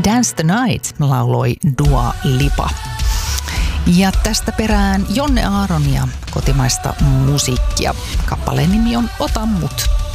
Dance the Night lauloi Dua Lipa. Ja tästä perään Jonne Aaron ja kotimaista musiikkia. Kappaleen nimi on Ota mut.